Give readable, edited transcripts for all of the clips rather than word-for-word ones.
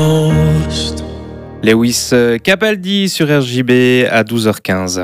Lewis Capaldi sur RJB à 12h15.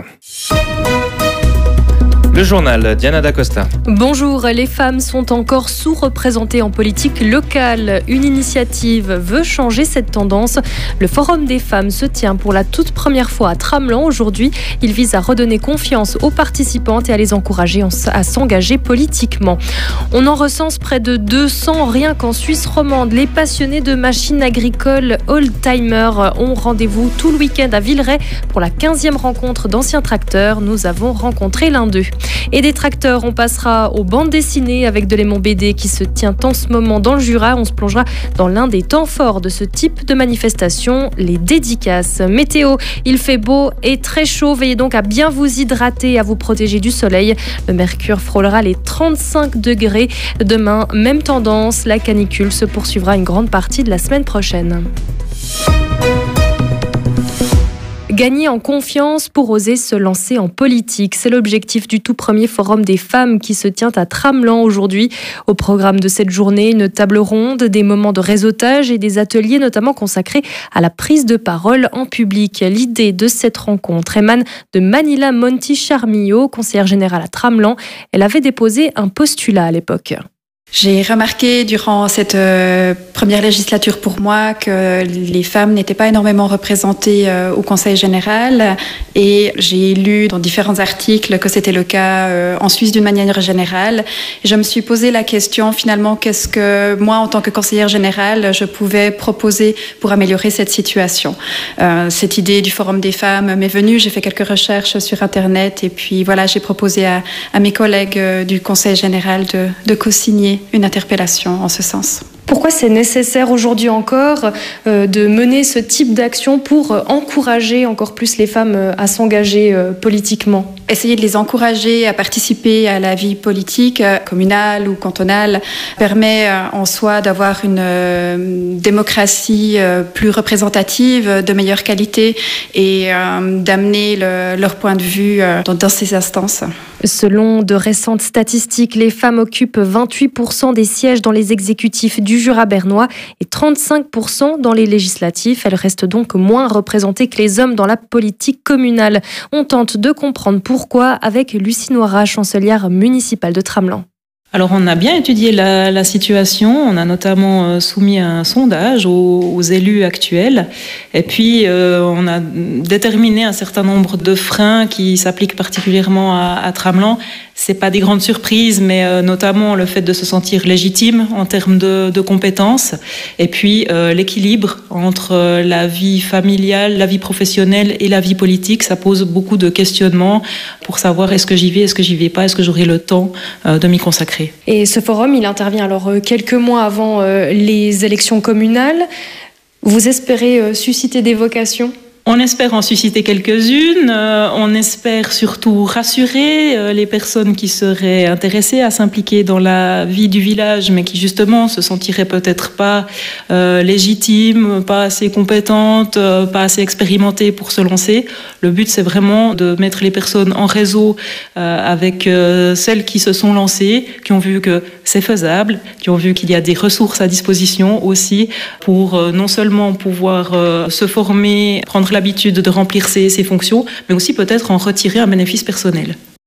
Le journal, Diana D'Acosta. Bonjour, les femmes sont encore sous-représentées en politique locale. Une initiative veut changer cette tendance. Le Forum des femmes se tient pour la toute première fois à Tramelan aujourd'hui. Il vise à redonner confiance aux participantes et à les encourager à s'engager politiquement. On en recense près de 200 rien qu'en Suisse romande. Les passionnés de machines agricoles old-timer ont rendez-vous tout le week-end à Villeray pour la 15e rencontre d'anciens tracteurs. Nous avons rencontré l'un d'eux. Et des tracteurs, on passera aux bandes dessinées avec Delémont BD qui se tient en ce moment dans le Jura. On se plongera dans l'un des temps forts de ce type de manifestation, les dédicaces. Météo, il fait beau et très chaud. Veillez donc à bien vous hydrater et à vous protéger du soleil. Le mercure frôlera les 35 degrés. Demain, même tendance. La canicule se poursuivra une grande partie de la semaine prochaine. Gagner en confiance pour oser se lancer en politique. C'est l'objectif du tout premier Forum des femmes qui se tient à Tramelan aujourd'hui. Au programme de cette journée, une table ronde, des moments de réseautage et des ateliers notamment consacrés à la prise de parole en public. L'idée de cette rencontre émane de Manila Monti Charmillo, conseillère générale à Tramelan. Elle avait déposé un postulat à l'époque. J'ai remarqué durant cette première législature pour moi que les femmes n'étaient pas énormément représentées au Conseil général et j'ai lu dans différents articles que c'était le cas en Suisse d'une manière générale. Et je me suis posé la question finalement qu'est-ce que moi en tant que conseillère générale je pouvais proposer pour améliorer cette situation. Cette idée du Forum des femmes m'est venue, j'ai fait quelques recherches sur Internet et puis voilà, j'ai proposé à mes collègues du Conseil général de co-signer une interpellation en ce sens. Pourquoi c'est nécessaire aujourd'hui encore de mener ce type d'action pour encourager encore plus les femmes à s'engager politiquement ? Essayer de les encourager à participer à la vie politique communale ou cantonale permet en soi d'avoir une démocratie plus représentative, de meilleure qualité et d'amener leur point de vue dans ces instances. Selon de récentes statistiques, les femmes occupent 28% des sièges dans les exécutifs du Jura bernois et 35% dans les législatifs. Elles restent donc moins représentées que les hommes dans la politique communale. On tente de comprendre pourquoi avec Lucie Noirat, chancelière municipale de Tramelan. Alors on a bien étudié la situation, on a notamment soumis un sondage aux élus actuels et puis on a déterminé un certain nombre de freins qui s'appliquent particulièrement à Tramelan. C'est pas des grandes surprises, mais notamment le fait de se sentir légitime en termes de compétences et puis l'équilibre entre la vie familiale, la vie professionnelle et la vie politique. Ça pose beaucoup de questionnements pour savoir est-ce que j'y vais, est-ce que j'y vais pas, est-ce que j'aurai le temps de m'y consacrer. Et ce forum, il intervient alors quelques mois avant les élections communales. Vous espérez susciter des vocations ? On espère en susciter quelques-unes, on espère surtout rassurer les personnes qui seraient intéressées à s'impliquer dans la vie du village, mais qui justement se sentiraient peut-être pas légitimes, pas assez compétentes, pas assez expérimentées pour se lancer. Le but, c'est vraiment de mettre les personnes en réseau avec celles qui se sont lancées, qui ont vu que c'est faisable, qui ont vu qu'il y a des ressources à disposition aussi pour non seulement pouvoir se former, prendre l'habitude de remplir ses fonctions, mais aussi peut-être en retirer un bénéfice personnel.